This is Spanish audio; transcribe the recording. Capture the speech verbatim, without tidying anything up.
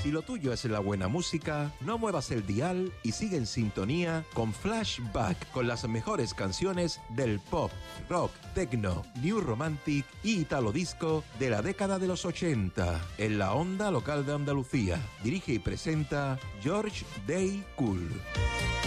Si lo tuyo es la buena música, no muevas el dial y sigue en sintonía con Flashback, con las mejores canciones del pop, rock, techno, new romantic y italo disco de la década de los ochenta, en la onda local de Andalucía. Dirige y presenta George Day Cool.